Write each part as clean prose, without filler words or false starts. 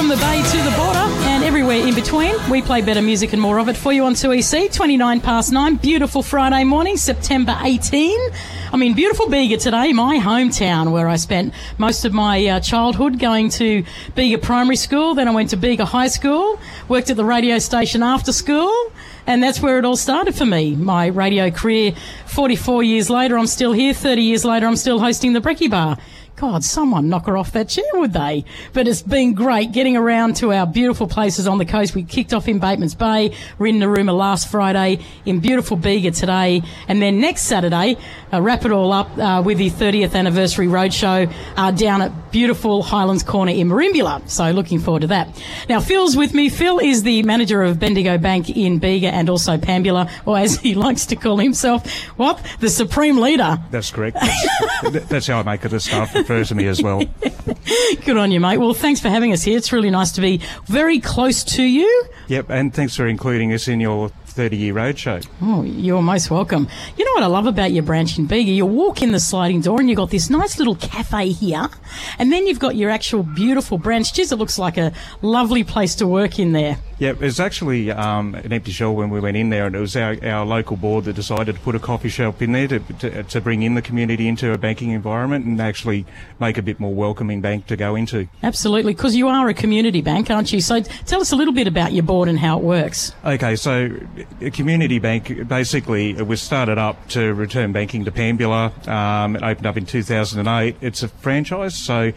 the bay to the border and everywhere in between. We play better music and more of it for you on 2EC, 29 past 9. Beautiful Friday morning, September 18. I'm in beautiful Bega today, my hometown, where I spent most of my childhood going to Bega Primary School. Then I went to Bega High School, worked at the radio station after school, and that's where it all started for me. My radio career, 44 years later, I'm still here. 30 years later, I'm still hosting the Brekkie Bar. God, someone knock her off that chair, would they? But it's been great getting around to our beautiful places on the coast. We kicked off in Bateman's Bay, were in Narooma last Friday, in beautiful Bega today, and then next Saturday, wrap it all up with the 30th anniversary roadshow down at beautiful Highlands Corner in Merimbula. So looking forward to that. Now, Phil's with me. Phil is the manager of Bendigo Bank in Bega and also Pambula, or as he likes to call himself, what? The Supreme Leader. That's correct. That's how I make it. The staff refer to me as well. Good on you, mate. Well, thanks for having us here. It's really nice to be very close to you. Yep, and thanks for including us in your 30-year roadshow. Oh, you're most welcome. You know what I love about your branch in Bega? You walk in the sliding door and you've got this nice little cafe here, and then you've got your actual beautiful branch. Geez, it looks like a lovely place to work in there. Yeah, it was actually an empty shell when we went in there, and it was our local board that decided to put a coffee shop in there to bring in the community into a banking environment and actually make a bit more welcoming bank to go into. Absolutely, because you are a community bank, aren't you? So tell us a little bit about your board and how it works. Okay, so a community bank, basically, it was started up to return banking to Pambula. It opened up in 2008. It's a franchise, so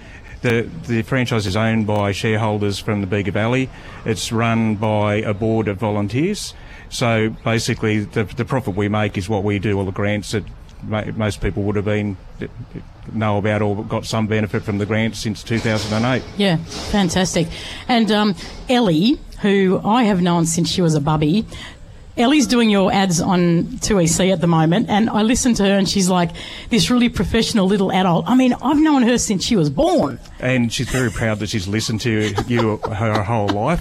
the franchise is owned by shareholders from the Bega Valley. It's run by a board of volunteers. So basically, the profit we make is what we do, all the grants that most people would have know about or got some benefit from the grants since 2008. Yeah, fantastic. And Ellie, who I have known since she was a bubby, Ellie's doing your ads on 2EC at the moment, and I listen to her and she's like this really professional little adult. I mean, I've known her since she was born. And she's very proud that she's listened to you her whole life.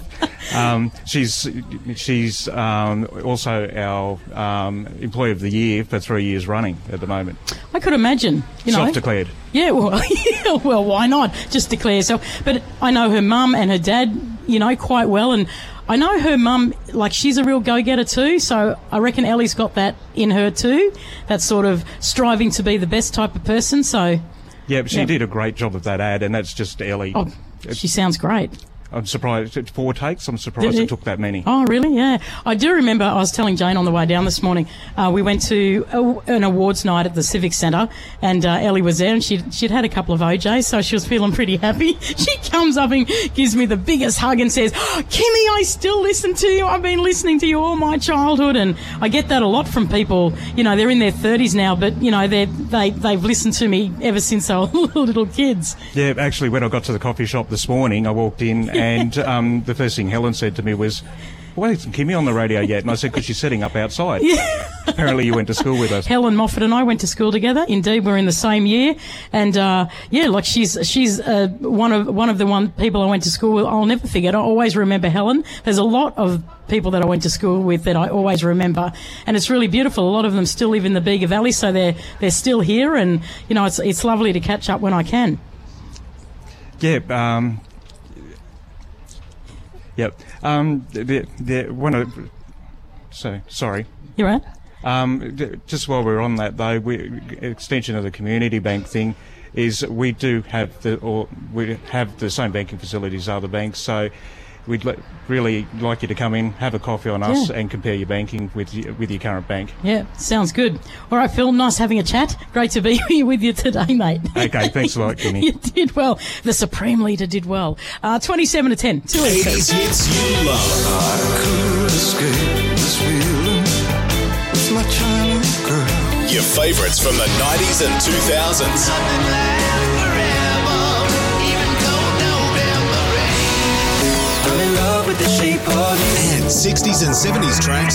She's also our Employee of the Year for 3 years running at the moment. I could imagine. Self-declared. Yeah, well, why not? Just declare yourself. But I know her mum and her dad, quite well, and I know her mum, she's a real go-getter too, so I reckon Ellie's got that in her too, that sort of striving to be the best type of person, so... Yeah, she did a great job of that ad, and that's just Ellie. Oh, she sounds great. I'm surprised. It's 4 takes. I'm surprised it took that many. Oh, really? Yeah. I do remember, I was telling Jane on the way down this morning, we went to an awards night at the Civic Centre, and Ellie was there, and she'd had a couple of OJs, so she was feeling pretty happy. She comes up and gives me the biggest hug and says, Kimmy, I still listen to you. I've been listening to you all my childhood. And I get that a lot from people. They're in their 30s now, but, they've listened to me ever since they were little kids. Yeah, actually, when I got to the coffee shop this morning, I walked in and the first thing Helen said to me was, why isn't Kimmy on the radio yet? And I said, because she's sitting up outside. Yeah. Apparently you went to school with us. Helen Moffat and I went to school together. Indeed, we're in the same year. And, she's one of the people I went to school with. I'll never forget. I always remember Helen. There's a lot of people that I went to school with that I always remember. And it's really beautiful. A lot of them still live in the Bega Valley, so they're still here. And, it's lovely to catch up when I can. Yeah, Yep. Sorry. You're right. Just while we're on that, though, extension of the community bank thing is we do have the same banking facilities as other banks, so we'd really like you to come in, have a coffee on us, and compare your banking with your current bank. Yeah, sounds good. All right, Phil, nice having a chat. Great to be here with you today, mate. Okay, thanks a lot, Kimmy. You did well. The Supreme Leader did well. 27 to 10. 2 80s hits you love. I could escape this feeling with my Chinese girl. Your favourites from the 90s and 2000s. Nothing lasts forever, even cold November rain. I'm in love with the shape of you. And 60s and 70s tracks